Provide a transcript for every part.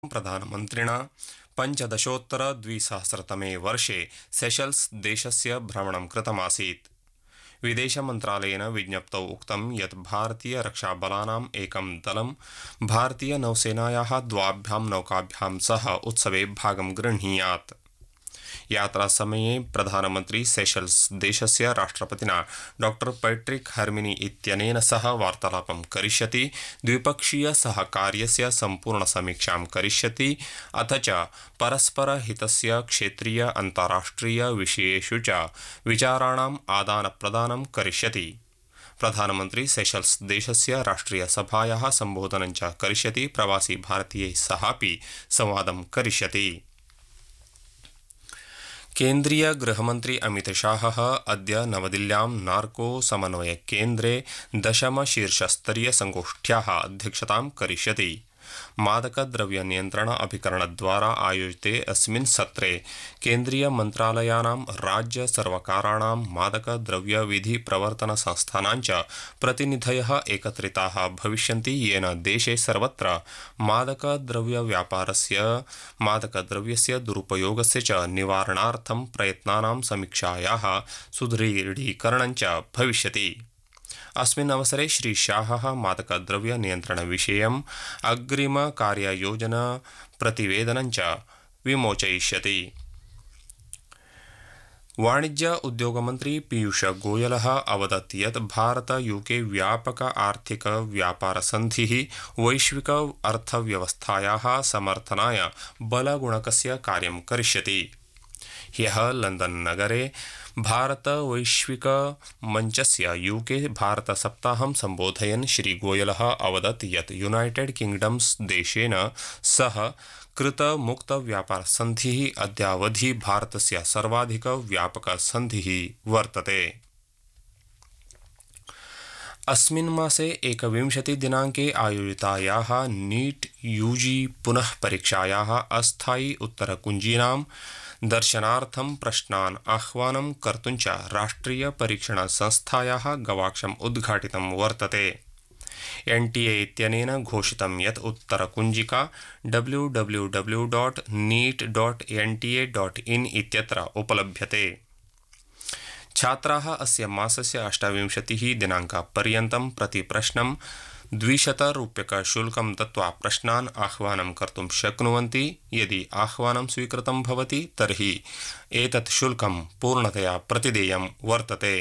प्रधानमन्त्रिणा पञ्चदशोत्तरद्विसहस्रतमे वर्षे सेशल्स् देशस्य भ्रमणं कृतमासीत्। विदेशमन्त्रालयेन विज्ञप्तौ उक्तं यत् भारतीयरक्षाबलानाम् एकं दलं भारतीयनौसेनायाः द्वाभ्यां नौकाभ्यां सह उत्सवे भागं गृह्णीयात्। यात्रासमये प्रधानमन्त्री सेशल्स् देशस्य राष्ट्रपतिना डॉ पैट्रिक हर्मिनी इत्यनेन सह वार्तालापं करिष्यति, द्विपक्षीय सहकार्यस्य सम्पूर्णसमीक्षां करिष्यति अथ च परस्परहितस्य क्षेत्रीय अन्ताराष्ट्रिय विषयेषु च विचाराणाम् आदानप्रदानं करिष्यति। प्रधानमन्त्री सेशल्स् देशस्य राष्ट्रियसभायाः सम्बोधनं च करिष्यति, प्रवासी भारतीयैः सहापि संवादं करिष्यति। केन्द्रीय गृहमन्त्री अमितशाहः अद्य नवदिल्ल्यां नार्को समन्वय केन्द्रे 10 शीर्षस्तरीय संगोष्ठ्याः अध्यक्षतां करिष्यति। मादकद्रव्यनियन्त्रण अभिकरणद्वारा आयोजिते अस्मिन् सत्रे केन्द्रीय मन्त्रालयानां राज्य सर्वकाराणां मादकद्रव्यविधि प्रवर्तन संस्थानां च प्रतिनिधयः एकत्रिताः भविष्यन्ति, येन देशे सर्वत्र मादकद्रव्यस्य दुरुपयोगस्य च निवारणार्थं प्रयत्नानां समीक्षायाः सुदृढीकरणं च भविष्यति। अस्मिन् अवसरे श्री शाहः मादकद्रव्य नियन्त्रणविषयम् अग्रिमकार्ययोजना प्रतिवेदनं च विमोचयिष्यति। वाणिज्य उद्योगमन्त्री पीयूष गोयलः अवदत् यत् भारत यूके व्यापक आर्थिक व्यापार संधिः वैश्विक अर्थव्यवस्थायाः समर्थनाय बलगुणकस्य कार्यं करिष्यति। ह्यः लंदन नगरे भारत वैश्विक मंचस्य यूके भारत सप्ताहं सम्बोधयन् श्री गोयलः अवदत् यत् यूनाइटेड किंगडम्स देशेन सह कृत मुक्त व्यापार संधिः अद्यावधि भारतस्य सर्वाधिक व्यापक संधिः वर्तते। अस्मिन् मासे 21 दिनाङ्के आयोजितायाः नीट यूजी पुनः परीक्षायाः अस्थायि उत्तरकुञ्जीनां दर्शनार्थं प्रश्नान् आह्वानं कर्तुं च राष्ट्रिय परीक्षण संस्थायाः गवाक्षम् उद्घाटितं वर्तते। एनटीए इत्यनेन घोषितं यत् उत्तरकुञ्जिका www.neet.nta.in इत्यत्र उपलभ्यते। छात्राः अस्य मासस्य 28 दिनाङ्कपर्यन्तं प्रतिप्रश्नं 200 रूप्यकशुल्कं दत्त्वा प्रश्नान् आह्वानं कर्तुं शक्नुवन्ति। यदि आह्वानं स्वीकृतं भवति तर्हि एतत् शुल्कं पूर्णतया प्रतिदेयं वर्तते।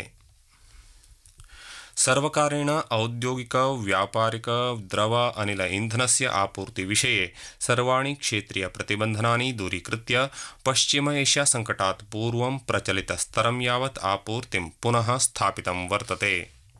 सर्वकारेण औद्योगिक व्यापारिक द्रव अनिल इन्धनस्य आपूर्ति विषये सर्वाणि क्षेत्रीय प्रतिबन्धनानि दूरीकृत्य पश्चिम एशिया संकटात् पूर्वं प्रचलितस्तरं यावत् आपूर्तिं पुनः स्थापितं वर्तते।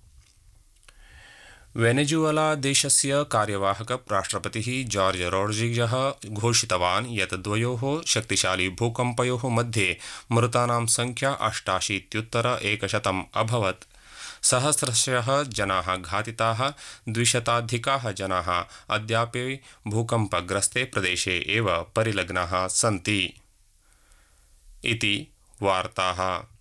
वेनेजुएला देशस्य कार्यवाहक राष्ट्रपतिः जॉर्ज रोड्रिगज़ः घोषितवान् यत् द्वयोः शक्तिशाली भूकम्पयोः मध्ये मृतानां संख्या 88,100 अभवत्। सहस्रशः जनाः घातिताः, 200अधिकाः जनाः अद्यापि भूकम्पग्रस्ते प्रदेशे एव परिलग्नाः सन्ति। इति वार्ताः।